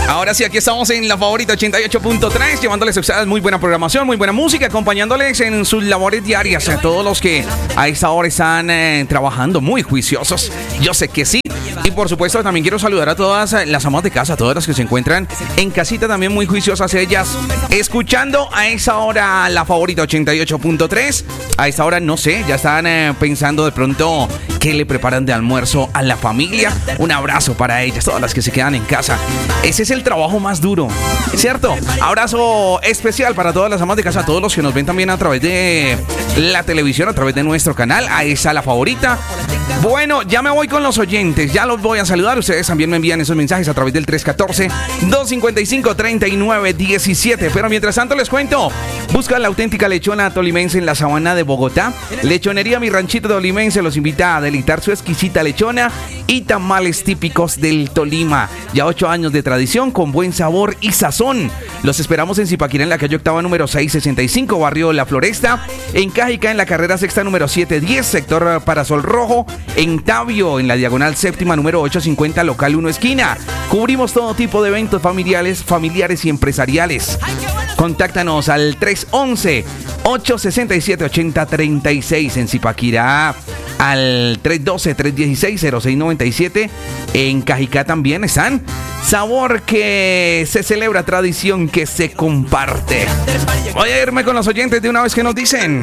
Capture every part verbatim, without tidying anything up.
Ahora sí, aquí estamos en La Favorita ochenta y ocho punto tres, llevándoles a ustedes muy buena programación, muy buena música, acompañándoles en sus labores diarias. A todos los que a esta hora están eh, trabajando muy juiciosos, yo sé que sí. Y por supuesto también quiero saludar a todas las amas de casa, a todas las que se encuentran en casita también muy juiciosas ellas, escuchando a esa hora La Favorita ochenta y ocho punto tres. A esta hora no sé, ya están eh, pensando de pronto qué le preparan de almuerzo a la familia. Un abrazo para ellas, todas las que se quedan en casa. Ese es el trabajo más duro, ¿cierto? Abrazo especial para todas las amas de casa, a todos los que nos ven también a través de la televisión, a través de nuestro canal, a esa La Favorita. Bueno, ya me voy con los oyentes, ya los voy a saludar. Ustedes también me envían esos mensajes a través del tres uno cuatro, dos cinco cinco, tres nueve uno siete. Pero mientras tanto les cuento, busca la auténtica lechona tolimense en la sabana de Bogotá. Lechonería Mi Ranchito Tolimense los invita a deleitar su exquisita lechona y tamales típicos del Tolima. Ya ocho años de tradición con buen sabor y sazón. Los esperamos en Zipaquirá, en la calle octava número seiscientos sesenta y cinco, barrio La Floresta. En Cajica, en la carrera sexta número setecientos diez, sector Parasol Rojo. En Tabio, en la diagonal séptima número ochocientos cincuenta, local uno esquina. Cubrimos todo tipo de eventos familiares, familiares y empresariales. Contáctanos al tres once, ochocientos sesenta y siete, ochenta treinta y seis en Zipaquirá, al tres doce, tres dieciséis, cero seis noventa y siete. En Cajicá también están. Sabor que se celebra, tradición que se comparte. Voy a irme con los oyentes de una vez que nos dicen.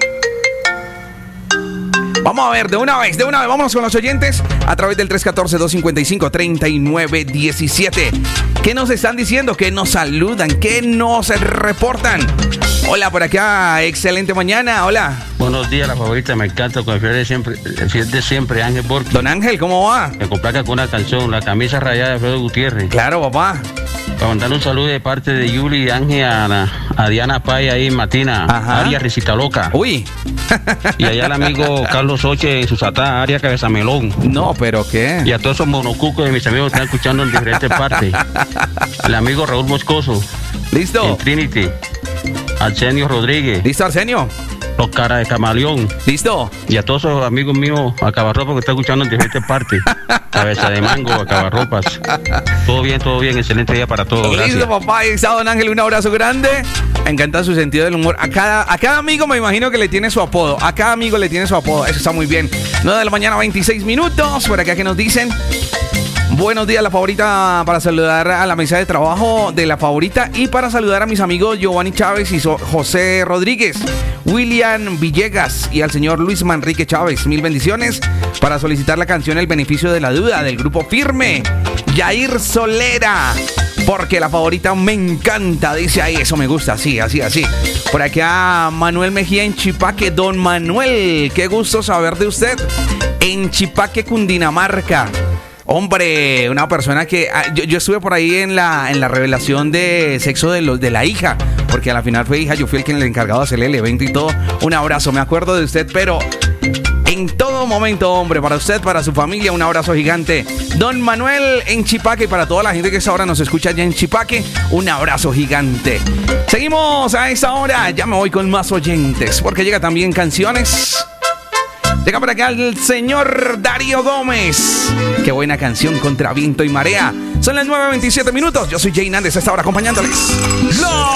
Vamos a ver, de una vez, de una vez, vámonos con los oyentes a través del tres uno cuatro, dos cinco cinco, tres nueve uno siete. ¿Qué nos están diciendo? ¿Qué nos saludan? ¿Qué nos reportan? Hola, por acá, excelente mañana, hola. Buenos días, La Favorita, me encanta con el fiel de siempre, el fiel de siempre, Ángel Borges. Don Ángel, ¿cómo va? Me complaca con una canción, La Camisa Rayada de Alfredo Gutiérrez. Claro, papá. Para mandarle un saludo de parte de Yuli y Ángel a, a Diana Pay ahí en Matina, área Risita Loca. Uy. Y allá el amigo Carlos Oche en Susatá, área Cabezamelón. No, pero ¿qué? Y a todos esos monocucos de mis amigos que están escuchando en diferentes partes. El amigo Raúl Moscoso. Listo. En Trinity. Arsenio Rodríguez. Listo, Arsenio. Los Caras de Camaleón. Listo. Y a todos esos amigos míos a Cabarropas que están escuchando en diferentes partes. Cabeza de Mango, a Cabarropas. Todo bien, todo bien. Excelente día para todos. Gracias. Listo, papá. Y está Don Ángel, un abrazo grande. Me encanta su sentido del humor. A cada, a cada amigo me imagino que le tiene su apodo. A cada amigo le tiene su apodo. Eso está muy bien. nueve de la mañana, veintiséis minutos. Por acá que nos dicen. Buenos días, La Favorita, para saludar a la mesa de trabajo de La Favorita y para saludar a mis amigos Giovanni Chávez y so- José Rodríguez, William Villegas y al señor Luis Manrique Chávez. Mil bendiciones para solicitar la canción El Beneficio de la Duda del grupo Firme, Yair Solera. Porque La Favorita me encanta, dice ahí, eso me gusta, así, así, así. Por acá Manuel Mejía en Chipaque. Don Manuel, qué gusto saber de usted. En Chipaque, Cundinamarca. Hombre, una persona que... Ah, yo, yo estuve por ahí en la, en la revelación de sexo de, los, de la hija, porque a la final fue hija, yo fui el quien le encargado de hacerle el evento y todo. Un abrazo, me acuerdo de usted, pero... En todo momento, hombre, para usted, para su familia, un abrazo gigante. Don Manuel en Chipaque, para toda la gente que ahora nos escucha allá en Chipaque, un abrazo gigante. Seguimos a esta hora, ya me voy con más oyentes, porque llega también canciones. Llega por acá el señor Darío Gómez. Qué buena canción, Contra Viento y Marea. Son las nueve veintisiete minutos, yo soy Jay Nández, a esta hora acompañándoles. ¡No!